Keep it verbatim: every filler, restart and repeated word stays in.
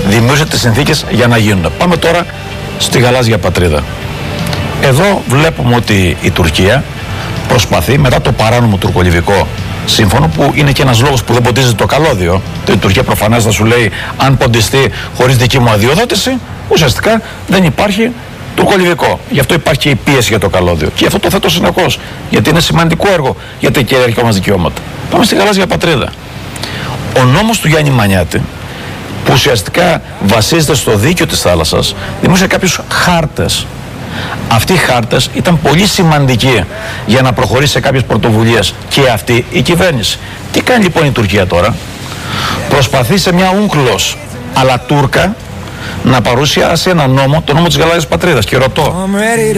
δημιούργησε τις συνθήκες για να γίνουν. Πάμε τώρα στη γαλάζια πατρίδα. Εδώ βλέπουμε ότι η Τουρκία προσπαθεί μετά το παράνομο τουρκολιβικό σύμφωνο, που είναι και ένας λόγος που δεν ποντίζεται το καλώδιο. Η Τουρκία προφανώς θα σου λέει, αν ποντιστεί χωρίς δική μου αδειοδότηση, ουσιαστικά δεν υπάρχει τουρκολιβικό. Γι' αυτό υπάρχει και η πίεση για το καλώδιο. Και αυτό το θέτω συνεχώς, γιατί είναι σημαντικό έργο για τα κυριαρχικά μας δικαιώματα. Πάμε στη γαλάζια πατρίδα. Ο νόμος του Γιάννη Μανιάτη, που ουσιαστικά βασίζεται στο δίκαιο της θάλασσας, δημιούργησε κάποιους χάρτες. Αυτοί οι χάρτες ήταν πολύ σημαντικοί για να προχωρήσει σε κάποιες πρωτοβουλίες και αυτή η κυβέρνηση. Τι κάνει λοιπόν η Τουρκία τώρα? Προσπαθεί σε μια ούγκλος αλλά Τούρκα να παρουσιάσει ένα νόμο, το νόμο της γαλάζιας πατρίδας. Και ρωτώ,